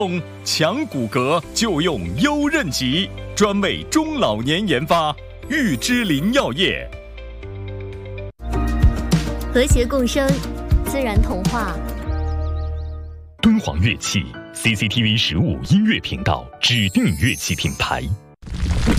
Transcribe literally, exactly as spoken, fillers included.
强骨骼就用优韧吉，专为中老年研发，玉芝林药业。 和谐共生，自然童话。 敦煌乐器 C C T V 十五音乐频道指定乐器品牌。